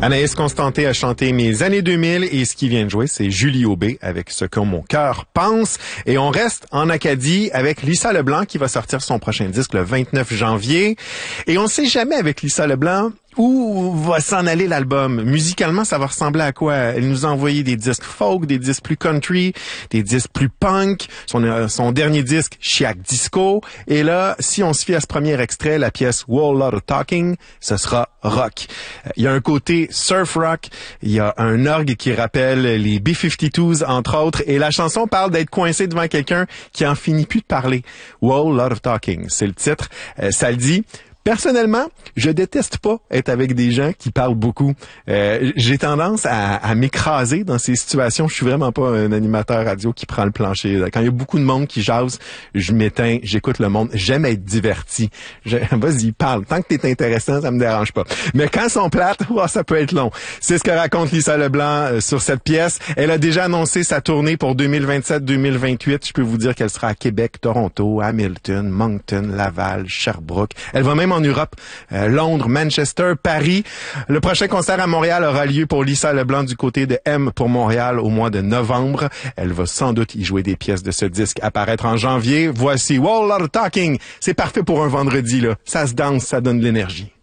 Anaïs Constanté a chanté Mes années 2000 et ce qui vient de jouer, c'est Julie Aubé avec Ce que mon cœur pense. Et on reste en Acadie avec Lisa Leblanc qui va sortir son prochain disque le 29 janvier. Et on ne sait jamais avec Lisa Leblanc où va s'en aller l'album. Musicalement, ça va ressembler à quoi? Elle nous a envoyé des disques folk, des disques plus country, des disques plus punk, son dernier disque, Chiac Disco. Et là, si on se fie à ce premier extrait, la pièce Whole Lot of Talking, ce sera rock. Il y a un côté surf rock, il y a un orgue qui rappelle les B-52s, entre autres, et la chanson parle d'être coincé devant quelqu'un qui en finit plus de parler. Whole Lot of Talking, c'est le titre. Ça le dit. Personnellement, je déteste pas être avec des gens qui parlent beaucoup. J'ai tendance à m'écraser dans ces situations. Je suis vraiment pas un animateur radio qui prend le plancher. Quand il y a beaucoup de monde qui jase, je m'éteins, j'écoute le monde. J'aime être diverti. Vas-y, parle. Tant que t'es intéressant, ça me dérange pas. Mais quand ils sont plates, ça peut être long. C'est ce que raconte Lisa Leblanc sur cette pièce. Elle a déjà annoncé sa tournée pour 2027-2028. Je peux vous dire qu'elle sera à Québec, Toronto, Hamilton, Moncton, Laval, Sherbrooke. Elle va même en Europe, Londres, Manchester, Paris. Le prochain concert à Montréal aura lieu pour Lisa Leblanc du côté de M pour Montréal au mois de novembre. Elle va sans doute y jouer des pièces de ce disque apparaître en janvier. Voici Whole Lot of Talking. C'est parfait pour un vendredi, là. Ça se danse, ça donne de l'énergie.